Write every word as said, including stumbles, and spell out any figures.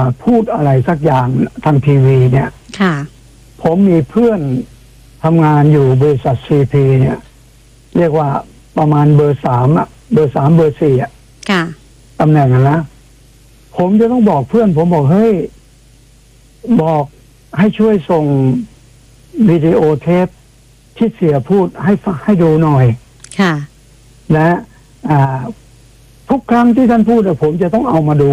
พูดอะไรสักอย่างทางทีวีเนี่ยค่ะผมมีเพื่อนทำงานอยู่บริษัทซีพีเนี่ยเรียกว่าประมาณเบอร์สามอะเบอร์สามเบอร์สี่อะค่ะตำแหน่งนั้นนะผมจะต้องบอกเพื่อนผมบอกเฮ้ยบอกให้ช่วยส่งวิดีโอเทปที่เสียพูดให้ให้ดูหน่อยค่ะและอ่าทุกครั้งที่ท่านพูดผมจะต้องเอามาดู